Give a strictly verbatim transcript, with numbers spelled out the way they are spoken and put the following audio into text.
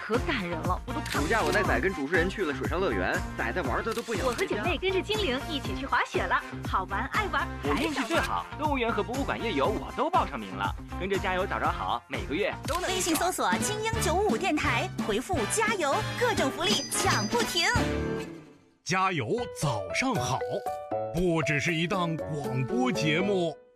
可感人了，我都看不。 暑假我带仔跟主持人去了水上乐园，仔仔玩的都不想。 我和姐妹跟着精灵一起去滑雪了，好玩爱玩。 我运气最好，动物园和博物馆夜游我都报上名了，跟着加油早找好，每个月都能。 微信搜索精英九五五电台，回复加油，各种福利抢不停。 加油早上好，不只是一档广播节目。